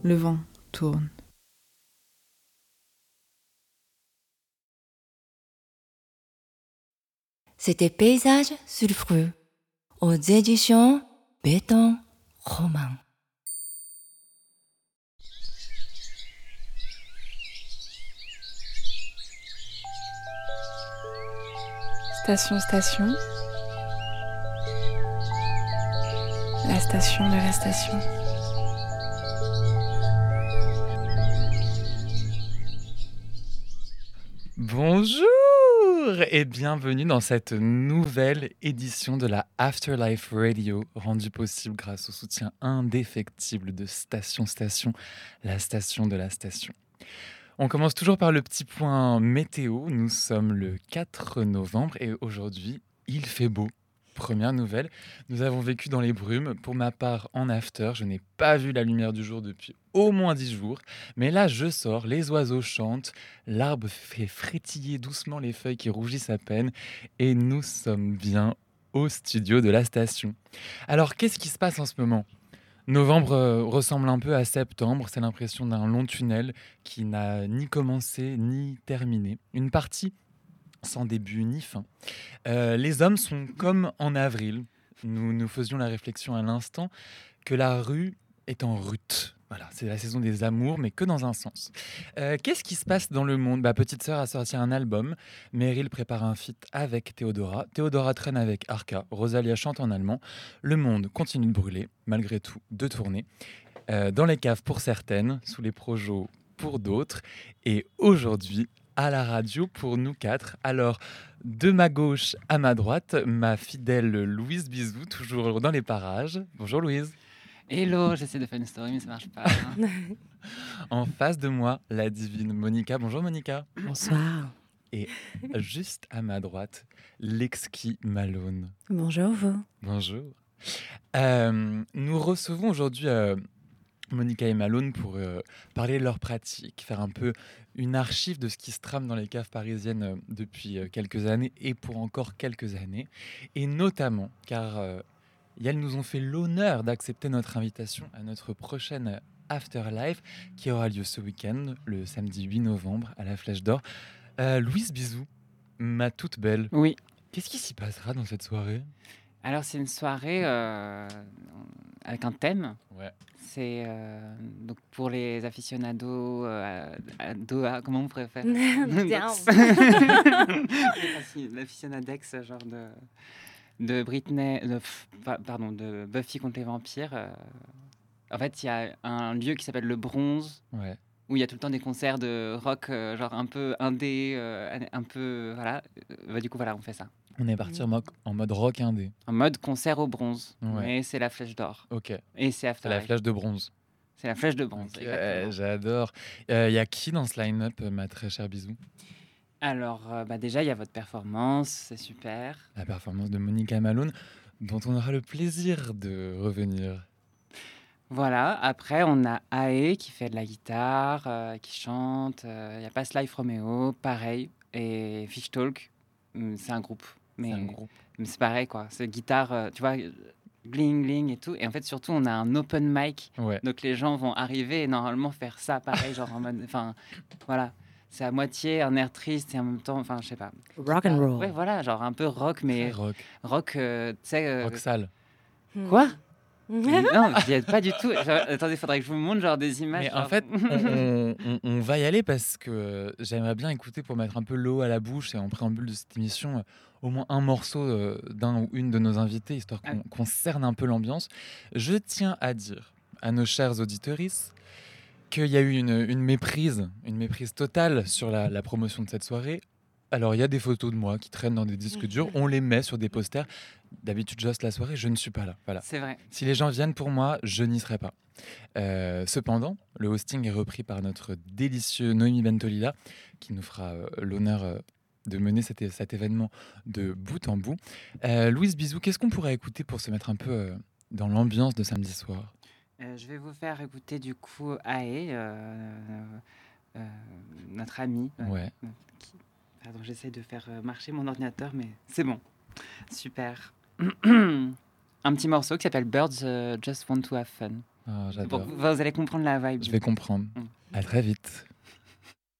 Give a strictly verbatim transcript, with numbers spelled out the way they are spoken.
le vent tourne. C'était Paysage sulfureux aux éditions Béton Roman. Station, station. La station de la station. Bonjour et bienvenue dans cette nouvelle édition de la Afterlife Radio, rendue possible grâce au soutien indéfectible de Station Station, la station de la station. On commence toujours par le petit point météo. Nous sommes le quatre novembre et aujourd'hui, il fait beau. Première nouvelle, nous avons vécu dans les brumes. Pour ma part, en after, je n'ai pas vu la lumière du jour depuis au moins dix jours. Mais là, je sors, les oiseaux chantent, l'arbre fait frétiller doucement les feuilles qui rougissent à peine. Et nous sommes bien au studio de la station. Alors, qu'est-ce qui se passe en ce moment ? Novembre euh, ressemble un peu à septembre, c'est l'impression d'un long tunnel qui n'a ni commencé ni terminé. Une partie sans début ni fin. Euh, les hommes sont comme en avril. Nous nous faisions la réflexion à l'instant que la rue est en rut. Voilà, c'est la saison des amours, mais que dans un sens. Euh, qu'est-ce qui se passe dans le monde ? Bah, Petite Sœur a sorti un album. Meryl prépare un feat avec Théodora. Théodora traîne avec Arca. Rosalia chante en allemand. Le monde continue de brûler, malgré tout, de tourner. Euh, dans les caves pour certaines, sous les projos pour d'autres. Et aujourd'hui, à la radio pour nous quatre. Alors, de ma gauche à ma droite, ma fidèle Louise Bisou, toujours dans les parages. Bonjour Louise. Hello, j'essaie de faire une story mais ça marche pas. En face de moi, la divine Monica. Bonjour Monica. Bonsoir. Et juste à ma droite, l'exquis Malone. Bonjour vous. Bonjour. Euh, nous recevons aujourd'hui euh, Monica et Malone pour euh, parler de leur pratique, faire un peu une archive de ce qui se trame dans les caves parisiennes euh, depuis euh, quelques années et pour encore quelques années. Et notamment, car euh, elles nous ont fait l'honneur d'accepter notre invitation à notre prochaine Afterlife qui aura lieu ce week-end, le samedi huit novembre, à la Flèche d'Or. Euh, Louise Bisou, ma toute belle, Oui, qu'est-ce qui s'y passera dans cette soirée ? alors c'est une soirée euh, avec un thème. Ouais. C'est euh, donc pour les aficionados, euh, ados, ah, comment on préfère L'aficionadex, genre de, de Britney, de, pardon, de Buffy contre les vampires. Euh, en fait, il y a un lieu qui s'appelle le Bronze. Ouais. Où il y a tout le temps des concerts de rock, euh, genre un peu indé, euh, un peu. Voilà. Euh, bah, du coup, voilà, on fait ça. On est parti en mode, en mode rock indé. En mode concert au bronze. Ouais. Mais c'est la flèche d'or. Ok. Et c'est C'est Afterlife. la flèche de bronze. C'est la flèche de bronze. Ok, Exactement. j'adore. Il euh, y a qui dans ce line-up, ma très chère Bisou ? Alors, euh, bah, déjà, il y a votre performance, c'est super. La performance de Monica Malone, dont on aura le plaisir de revenir. Voilà, après, on a Ae qui fait de la guitare, euh, qui chante. Il euh, y a Past Life Romeo, pareil. Et Fish Talk, hum, c'est un groupe. Mais C'est un groupe. mais c'est pareil, quoi. C'est guitare, euh, tu vois, gling, gling et tout. Et en fait, surtout, on a un open mic. Ouais. Donc, les gens vont arriver et normalement faire ça, pareil, genre en mode. Enfin, voilà. C'est à moitié un air triste et en même temps, enfin, je sais pas. Rock and roll. Ouais, voilà, genre un peu rock, mais Très rock. rock, euh, tu sais. euh, Rock sale. Quoi? Non, j'y ai pas du tout. Genre, attendez, il faudrait que je vous montre genre des images. Mais genre... en fait, on, on, on va y aller parce que j'aimerais bien écouter pour mettre un peu l'eau à la bouche et en préambule de cette émission, euh, au moins un morceau euh, d'un ou une de nos invités, histoire qu'on qu'on cerne un peu l'ambiance. Je tiens à dire à nos chers auditeuristes qu'il y a eu une, une méprise, une méprise totale sur la, la promotion de cette soirée. Alors, il y a des photos de moi qui traînent dans des disques durs, on les met sur des posters. D'habitude, j'hoste la soirée, je ne suis pas là. Voilà. C'est vrai. Si les gens viennent pour moi, je n'y serai pas. Euh, cependant, le hosting est repris par notre délicieux Noémie Bentolila, qui nous fera euh, l'honneur euh, de mener cet, cet événement de bout en bout. Euh, Louise Bisou, qu'est-ce qu'on pourrait écouter pour se mettre un peu euh, dans l'ambiance de samedi soir ? Euh, je vais vous faire écouter du coup Ae, euh, euh, notre ami. euh, Ouais. euh, qui- Pardon, j'essaie de faire euh, marcher mon ordinateur, mais c'est bon. Super. Un petit morceau qui s'appelle Birds euh, Just Want to Have Fun. Ah, Bon, j'adore. vous, vous allez comprendre la vibe. Je du vais coup. comprendre. Mm. À très vite.